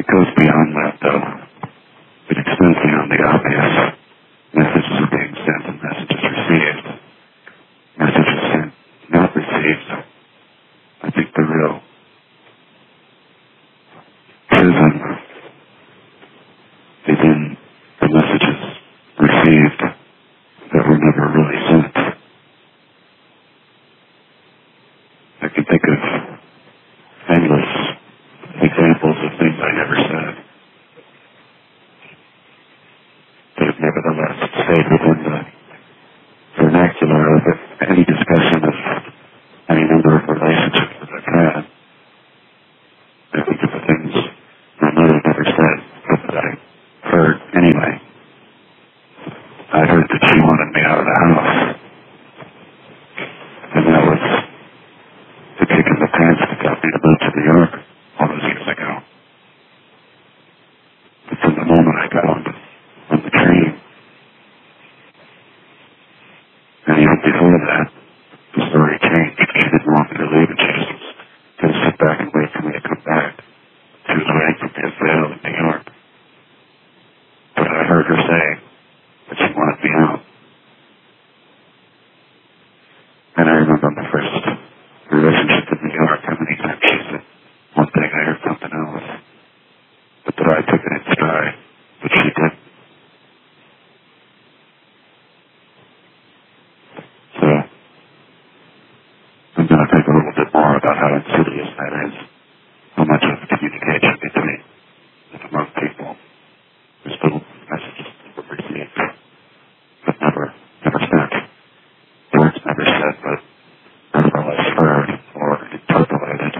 goes beyond that, though. It extends beyond the obvious. Messages are being sent and messages received. Messages sent, not received. I think the real prism is in the messages received that were never really sent. I can think of endless examples of things I never said that have nevertheless stayed within the vernacular of any discussion of any number of relationships that I've had. I think of the things my mother never said, but that I heard anyway. I heard that she wanted me out of the house, and that was the kick in the pants that got me to move to New York all those years ago. But from the moment I got on the train, and even before that, the story changed. She didn't want me to leave, and she just was going to sit back and wait for me to come back. She was waiting for me to sail in New York. But I heard her say that she wanted me out. And I remember my first relationship in New York, how many times she said one thing, I heard something else. But that I took it in stride, which she did. So, I'm going to think a little bit more about how insidious that is. How much of communication between and among people. There's little messages that were received, but never sent. Words never said, but nevertheless heard or interpolated.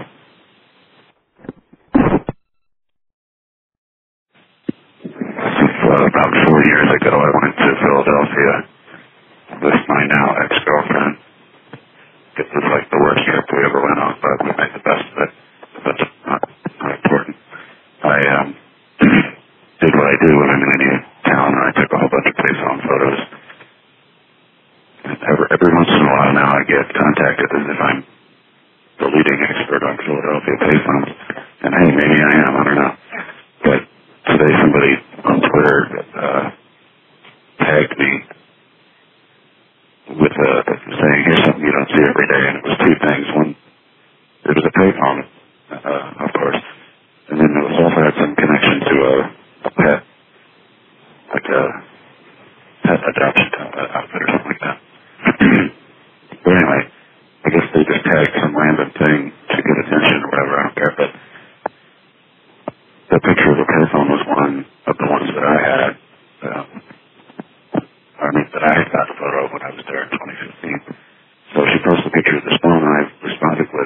About 4 years ago, I went to Philadelphia with my now ex-girlfriend. It was like the worst trip we ever went on, but we made the best of it. But not important. I did what I do when I'm in a new town, and I took a whole bunch of payphone photos. And every once in a while now, I get contacted as if I'm the leading expert on Philadelphia payphones. And hey, maybe I am, I don't know. But today somebody on Twitter tagged me with saying, here's something you don't see every day, and it was two things. One, it was a payphone, of course, and then it was also had some connection to a pet, like a pet adoption outfit or something like that. But anyway, I guess they just tagged some random thing to get attention or whatever, I don't care, but the picture of the payphone was one of the ones that I had. That I had got a photo of when I was there in 2015. So she posted a picture of this phone, and I responded with,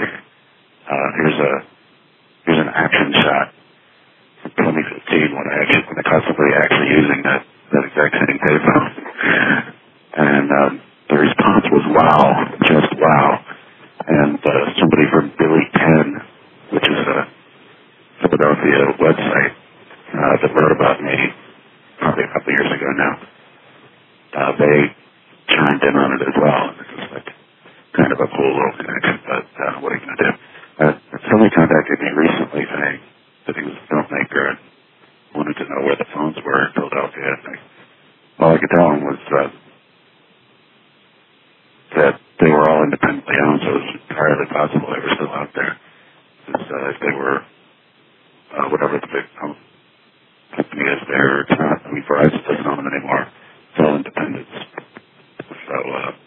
here's an action shot from 2015 when I caught somebody actually using that exact same payphone. And the response was wow, just wow. And somebody from Billy 10, which is a Philadelphia website that wrote about me probably a couple years ago now. They chimed in on it as well. It was like kind of a cool little connection, but what are you going to do? Somebody contacted me recently saying that he was a filmmaker and wanted to know where the phones were in Philadelphia. And all I could tell him was that they were all independently owned, so it was entirely possible they were still out there. If they were whatever the big company is there, it's not. I mean, Verizon doesn't own them anymore. It's all independence. So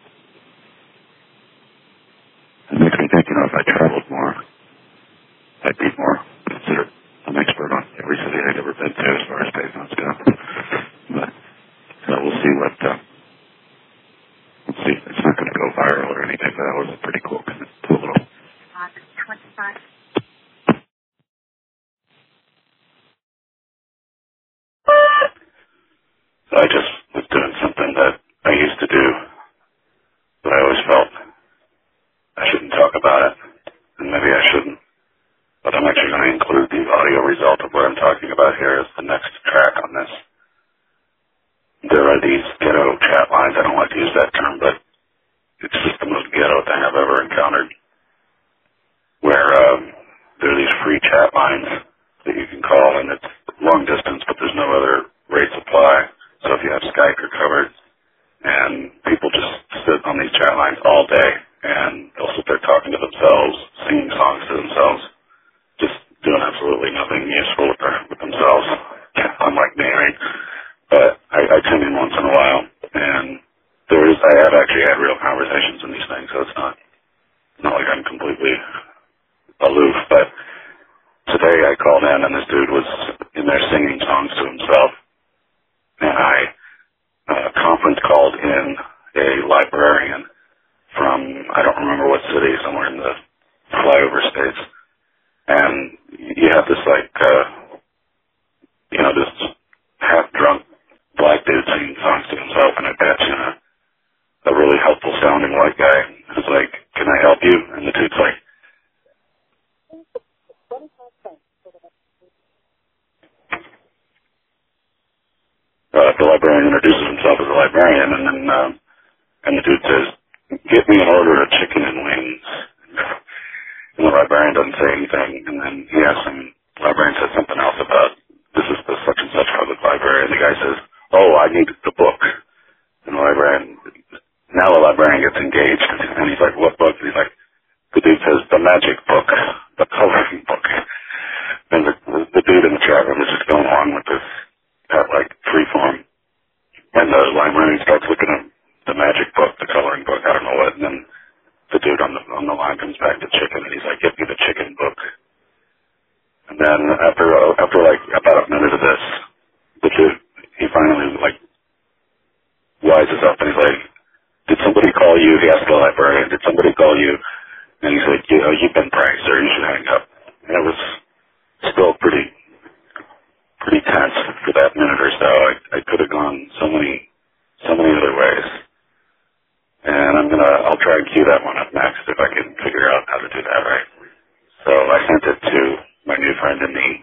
it makes me think, if I traveled more, I'd be more considered an expert on every city I've ever been to as far as payphones go. But so we'll see what. Let's see. It's not going to go viral or anything, but that was a pretty cool little. So I just was doing something that I used to do, but I always felt I shouldn't talk about it, and maybe I shouldn't. But I'm actually going to include the audio result of what I'm talking about here as the next track on this. There are these ghetto chat lines. I don't like to use that term, but it's just the most ghetto thing I've ever encountered, where there are these free chat lines that you can call, and it's absolutely nothing useful with themselves, unlike me, right? But I tune in once in a while, and I have actually had real conversations in these things, so it's not like I'm completely aloof. But today I called in, and this dude was in there singing songs to himself, and I conference called in a librarian from, I don't remember what city, somewhere in the flyover states. And you have this this half-drunk black dude singing songs to himself, and I patch in a really helpful sounding white guy who's like, "Can I help you?" And the dude's like, the librarian introduces himself as a librarian, and the dude says, "Get me an order of chicken and wings." And the librarian doesn't say anything, and then he asks him, the librarian says something else about, "This is the such and such public library," and the guy says, "Oh, I need the book." And now the librarian gets engaged, and he's like, "What book?" And he's like, the dude says, "The magic book, the coloring book." And the dude in the chat room is just going along with this at like free form. And the librarian starts looking at the magic book, the coloring book, I don't know what, and then the dude on the line comes back to chicken, and he's like, "Get me the chicken book." And then after like about a minute of this, the dude, he finally like rises up, and he's like, "Did somebody call you?" He asked the librarian, "Did somebody call you?" And he's like, "You've been pranked, sir. You should hang up." And it was still pretty tense for that minute or so. I could have gone so many other ways. And I'll try and cue that one up next if I can figure out how to do that right. So I sent it to my new friend in the